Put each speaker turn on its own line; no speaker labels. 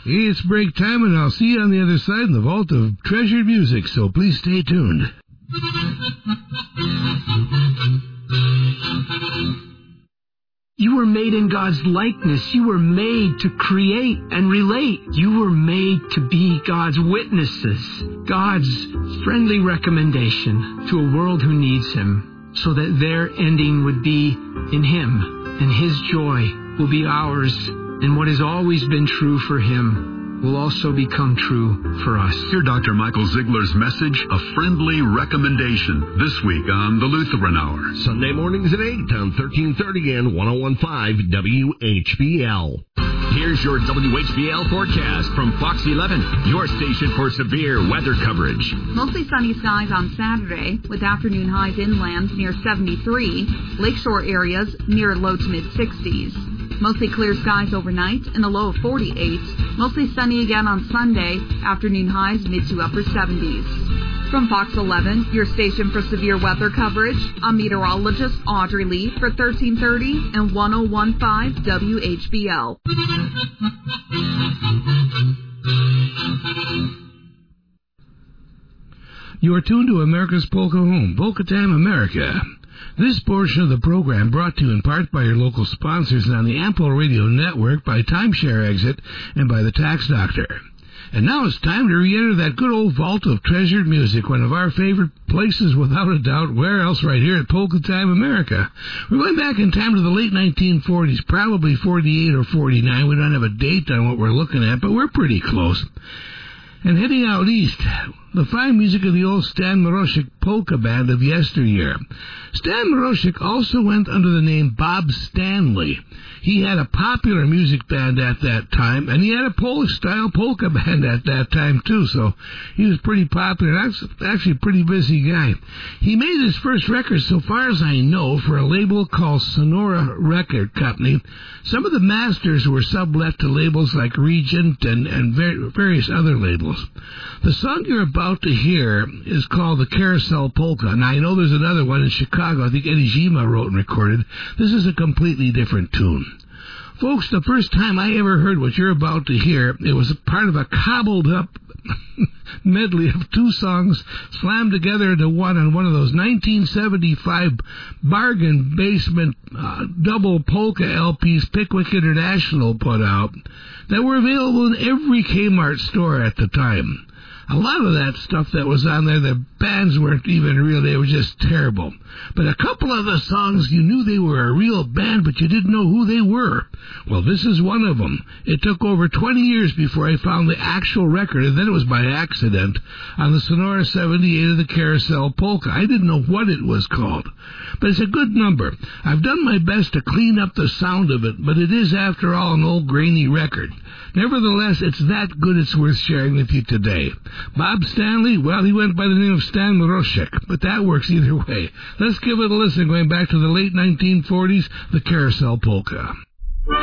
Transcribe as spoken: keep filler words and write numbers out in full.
It's break time, and I'll see you on the other side in the vault of treasured music, so please stay tuned.
You were made in God's likeness. You were made to create and relate. You were made to be God's witnesses, God's friendly recommendation to a world who needs Him, so that their ending would be in Him, and His joy will be ours, and what has always been true for Him will also become true for us.
Hear Doctor Michael Ziegler's message, A Friendly Recommendation, this week on the Lutheran Hour.
Sunday mornings at eight on thirteen thirty and one oh one point five W H B L.
Here's your W H B L forecast from Fox eleven, your station for severe weather coverage.
Mostly sunny skies on Saturday, with afternoon highs inland near seventy-three, lakeshore areas near low to mid-sixties. Mostly clear skies overnight and a low of forty-eight. Mostly sunny again on Sunday, afternoon highs mid to upper seventies. From Fox eleven, your station for severe weather coverage, I'm meteorologist Audrey Lee for thirteen thirty and one oh one point five W H B L.
You are tuned to America's Polka Home, Polka Time America. This portion of the program brought to you in part by your local sponsors and on the Ample Radio Network, by Timeshare Exit, and by the Tax Doctor. And now it's time to re-enter that good old vault of treasured music, one of our favorite places without a doubt. Where else? Right here at Polka Time America. We're going back in time to the late nineteen forties, probably forty-eight or forty-nine. We don't have a date on what we're looking at, but we're pretty close. And heading out east, the fine music of the old Stan Mroczek polka band of yesteryear. Stan Mroczek also went under the name Bob Stanley. He had a popular music band at that time, and he had a Polish-style polka band at that time, too, so he was pretty popular. Actually a pretty busy guy. He made his first record, so far as I know, for a label called Sonora Record Company. Some of the masters were sublet to labels like Regent and, and ver- various other labels. The song you're about to hear is called the Carousel Polka. Now, I know there's another one in Chicago. I think Eddie Zima wrote and recorded. This is a completely different tune. Folks, the first time I ever heard what you're about to hear, it was a part of a cobbled-up medley of two songs slammed together into one on one of those nineteen seventy-five bargain basement uh, double polka L Ps Pickwick International put out that were available in every Kmart store at the time. A lot of that stuff that was on there, the bands weren't even real. They were just terrible. But a couple of the songs, you knew they were a real band, but you didn't know who they were. Well, this is one of them. It took over twenty years before I found the actual record, and then it was by accident on the Sonora seventy-eight of the Carousel Polka. I didn't know what it was called. But it's a good number. I've done my best to clean up the sound of it, but it is, after all, an old grainy record. Nevertheless, it's that good it's worth sharing with you today. Bob Stanley, well, he went by the name of Stan Mroczek, but that works either way. Let's give it a listen, going back to the late nineteen forties, the Carousel Polka.